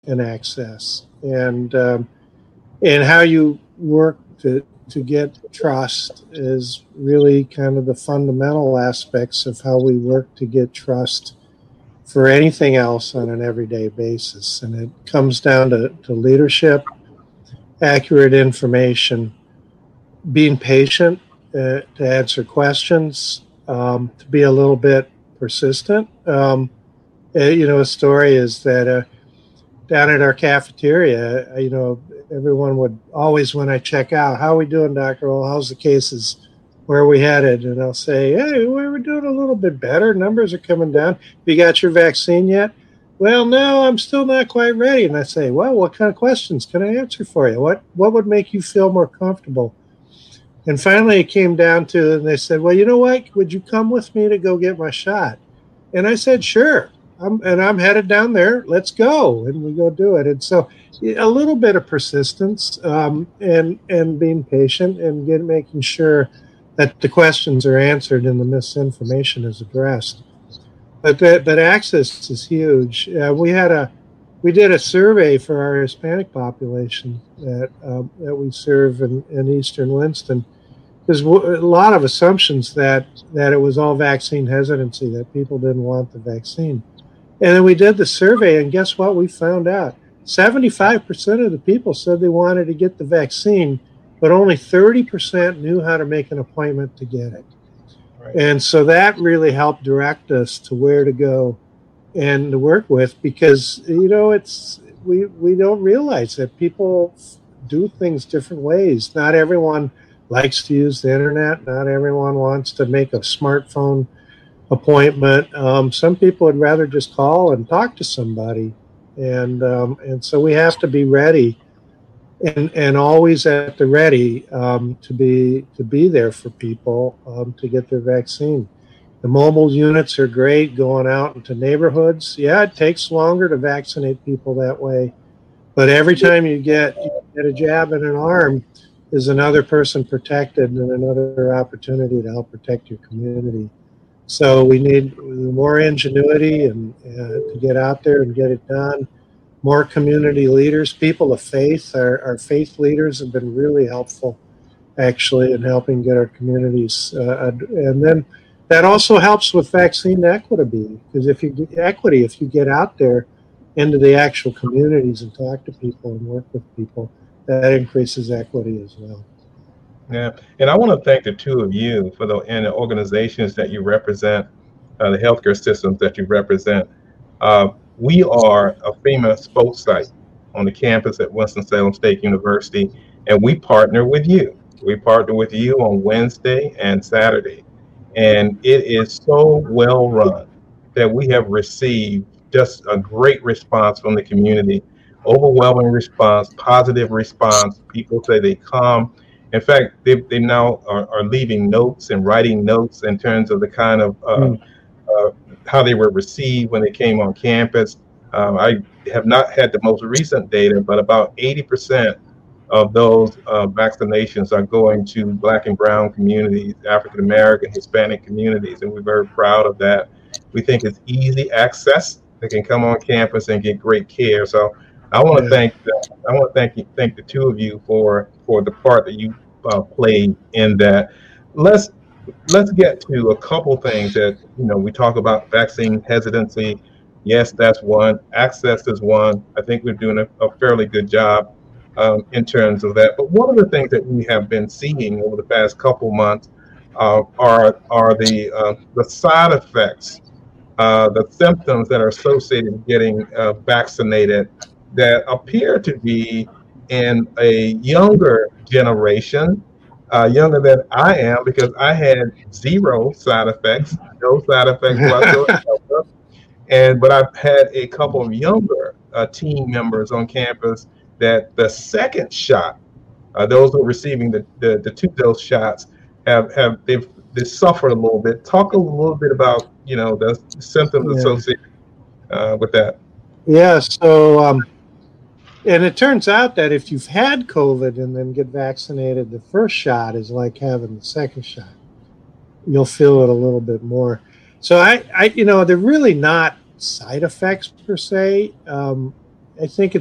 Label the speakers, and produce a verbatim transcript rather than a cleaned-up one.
Speaker 1: and access, and um, and how you work to to get trust is really kind of the fundamental aspects of how we work to get trust for anything else on an everyday basis. And it comes down to, to leadership, accurate information, being patient uh, to answer questions, um, to be a little bit persistent. Um, uh, you know, a story is that uh, down at our cafeteria, uh, you know, everyone would always, when I check out, how are we doing, Doctor Earl? How's the cases? Where are we headed? And I'll say, hey, we're doing a little bit better. Numbers are coming down. Have you got your vaccine yet? Well, no, I'm still not quite ready. And I say, well, what kind of questions can I answer for you? What what would make you feel more comfortable? And finally it came down to, and they said, well, you know what? Would you come with me to go get my shot? And I said, sure. I'm, and I'm headed down there. Let's go. And we go do it. And so a little bit of persistence um, and and being patient and get, making sure that the questions are answered and the misinformation is addressed. But that, but access is huge. Uh, we had a we did a survey for our Hispanic population that um, that we serve in, in Eastern Winston. There's a lot of assumptions that that it was all vaccine hesitancy, that people didn't want the vaccine. And then we did the survey, and guess what? We found out seventy-five percent of the people said they wanted to get the vaccine, but only thirty percent knew how to make an appointment to get it. Right. And so that really helped direct us to where to go and to work with, because, you know, it's we, we don't realize that people do things different ways. Not everyone likes to use the internet. Not everyone wants to make a smartphone appointment. Um, some people would rather just call and talk to somebody. And um, and so we have to be ready and and always at the ready um, to be to be there for people um, to get their vaccine. The mobile units are great going out into neighborhoods. Yeah, it takes longer to vaccinate people that way, but every time you get you get a jab in an arm, is another person protected and another opportunity to help protect your community. So we need more ingenuity and uh, to get out there and get it done. More community leaders, people of faith. Our, our faith leaders have been really helpful, actually, in helping get our communities. Uh, and then that also helps with vaccine equity, because if you get equity, if you get out there into the actual communities and talk to people and work with people, that increases equity as well.
Speaker 2: Yeah, and I want to thank the two of you for the and the organizations that you represent, uh, the healthcare systems that you represent. Uh, we are a FEMA spokes site on the campus at Winston-Salem State University, and we partner with you. We partner with you on Wednesday and Saturday, and it is so well run that we have received just a great response from the community, overwhelming response, positive response. People say they come. In fact, they, they now are, are leaving notes and writing notes in terms of the kind of uh, mm. uh, how they were received when they came on campus. Um, I have not had the most recent data, but about eighty percent of those uh, vaccinations are going to Black and Brown communities, African American, Hispanic communities, and we're very proud of that. We think it's easy access. They can come on campus and get great care. So I want to yeah. thank the, I want to thank you, thank the two of you for for the part that you uh, played in that. Let's let's get to a couple things that, you know, we talk about vaccine hesitancy. Yes, that's one. Access is one. I think we're doing a, a fairly good job um, in terms of that. But one of the things that we have been seeing over the past couple months uh, are are the uh, the side effects, uh, the symptoms that are associated with getting uh, vaccinated, that appear to be in a younger generation, uh, younger than I am, because I had zero side effects, no side effects whatsoever. And but I've had a couple of younger uh, team members on campus that the second shot, uh, those who are receiving the, the, the two dose shots, have have they've they suffered a little bit. Talk a little bit about, you know, the symptoms yeah. associated uh, with that.
Speaker 1: Yeah. So. Um... And it turns out that if you've had COVID and then get vaccinated, the first shot is like having the second shot. You'll feel it a little bit more. So I, I you know, they're really not side effects per se. Um, I think